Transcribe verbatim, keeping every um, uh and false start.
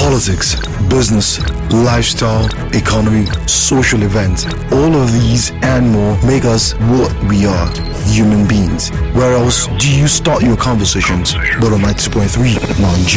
Politics, business, lifestyle, economy, social events, all of these and more make us what we are, human beings. Where else do you start your conversations but on ninety-two point three Nigeria?